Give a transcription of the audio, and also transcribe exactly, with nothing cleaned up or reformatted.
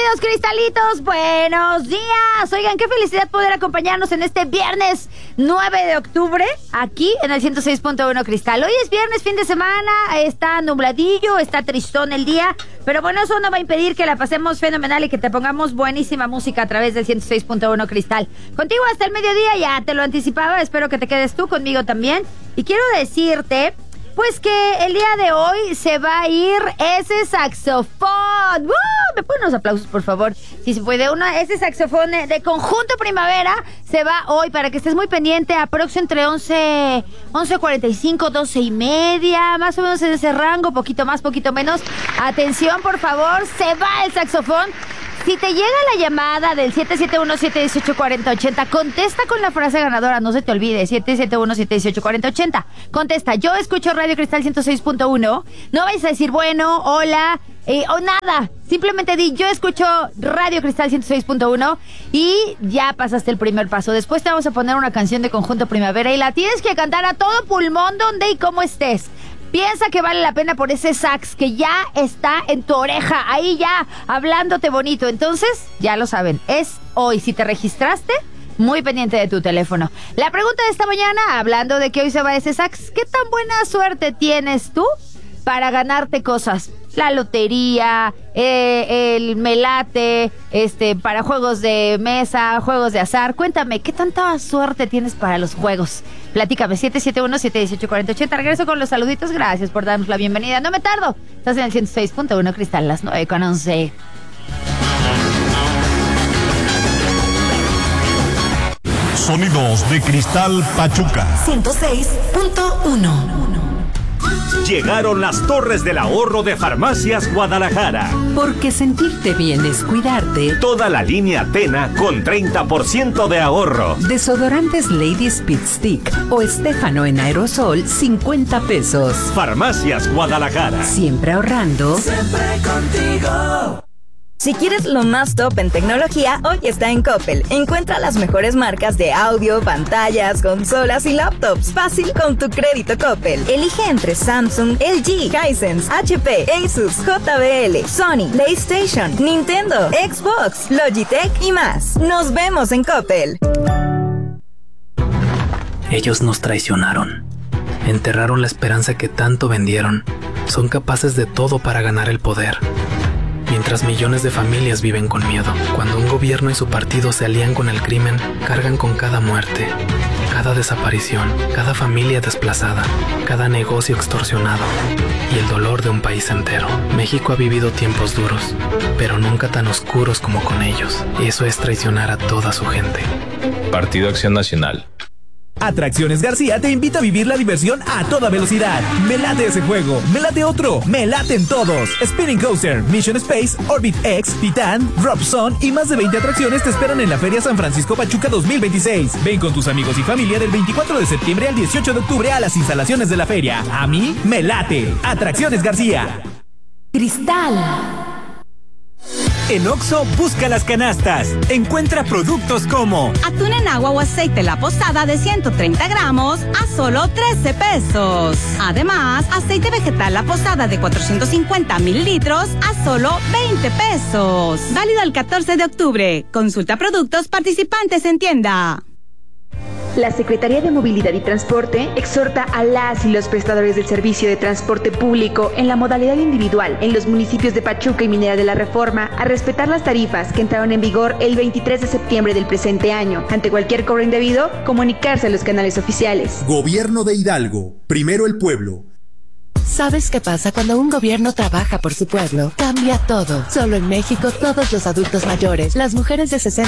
queridos cristalitos, buenos días. Oigan, qué felicidad poder acompañarnos en este viernes nueve de octubre, aquí en el ciento seis punto uno Cristal. Hoy es viernes, fin de semana, está nubladillo, está tristón el día, pero bueno, eso no va a impedir que la pasemos fenomenal y que te pongamos buenísima música a través del ciento seis punto uno Cristal. Contigo hasta el mediodía, ya te lo anticipaba, espero que te quedes tú conmigo también. Y quiero decirte, pues que el día de hoy se va a ir ese saxofón. ¡Uh! ¿Me ponen unos aplausos, por favor? Si se puede, uno, ese saxofón de Conjunto Primavera se va hoy para que estés muy pendiente. Aprox entre once, once cuarenta y cinco, doce y media, más o menos en ese rango, poquito más, poquito menos. Atención, por favor, se va el saxofón. Si te llega la llamada del siete siete uno, siete uno ocho, cuatro cero ocho cero, contesta con la frase ganadora, no se te olvide, siete siete uno, siete uno ocho, cuatro cero ocho cero. Contesta, yo escucho Radio Cristal ciento seis punto uno. No vais a decir bueno, hola, eh, o nada. Simplemente di, yo escucho Radio Cristal ciento seis punto uno y ya pasaste el primer paso. Después te vamos a poner una canción de Conjunto Primavera y la tienes que cantar a todo pulmón donde y cómo estés. Piensa que vale la pena por ese sax que ya está en tu oreja, ahí ya, hablándote bonito. Entonces, ya lo saben, es hoy. Si te registraste, muy pendiente de tu teléfono. La pregunta de esta mañana, hablando de que hoy se va ese sax, ¿qué tan buena suerte tienes tú para ganarte cosas? La lotería, eh, el melate, este, para juegos de mesa, juegos de azar. Cuéntame, ¿qué tanta suerte tienes para los juegos? Platícame, siete siete uno, siete uno ocho, cuatro cero ocho cero. Regreso con los saluditos. Gracias por darnos la bienvenida. No me tardo. Estás en el ciento seis punto uno Cristal, las nueve con once. Sonidos de Cristal Pachuca. ciento seis punto uno. Llegaron las Torres del Ahorro de Farmacias Guadalajara. Porque sentirte bien es cuidarte. Toda la línea Tena con treinta por ciento de ahorro. Desodorantes Lady Speed Stick o Estefano en aerosol, cincuenta pesos. Farmacias Guadalajara. Siempre ahorrando. Siempre contigo. Si quieres lo más top en tecnología, hoy está en Coppel. Encuentra las mejores marcas de audio, pantallas, consolas y laptops. Fácil con tu crédito Coppel. Elige entre Samsung, L G, Hisense, H P, Asus, J B L, Sony, PlayStation, Nintendo, Xbox, Logitech y más. Nos vemos en Coppel. Ellos nos traicionaron. Enterraron la esperanza que tanto vendieron. Son capaces de todo para ganar el poder. Mientras millones de familias viven con miedo, cuando un gobierno y su partido se alían con el crimen, cargan con cada muerte, cada desaparición, cada familia desplazada, cada negocio extorsionado y el dolor de un país entero. México ha vivido tiempos duros, pero nunca tan oscuros como con ellos. Eso es traicionar a toda su gente. Partido Acción Nacional. Atracciones García te invita a vivir la diversión a toda velocidad. Me late ese juego, me late otro, me laten todos. Spinning Coaster, Mission Space, Orbit X, Titan, Drop Zone y más de veinte atracciones te esperan en la Feria San Francisco Pachuca dos mil veintiséis. Ven con tus amigos y familia del veinticuatro de septiembre al dieciocho de octubre a las instalaciones de la feria. A mí, me late. Atracciones García. Cristal. En Oxxo, busca las canastas. Encuentra productos como atún en agua o aceite La Posada de ciento treinta gramos a solo trece pesos. Además, aceite vegetal La Posada de cuatrocientos cincuenta mililitros a solo veinte pesos. Válido el catorce de octubre. Consulta productos participantes en tienda. La Secretaría de Movilidad y Transporte exhorta a las y los prestadores del servicio de transporte público en la modalidad individual en los municipios de Pachuca y Minera de la Reforma a respetar las tarifas que entraron en vigor el veintitrés de septiembre del presente año. Ante cualquier cobro indebido, comunicarse a los canales oficiales. Gobierno de Hidalgo. Primero el pueblo. ¿Sabes qué pasa cuando un gobierno trabaja por su pueblo? Cambia todo. Solo en México, todos los adultos mayores, las mujeres de sesenta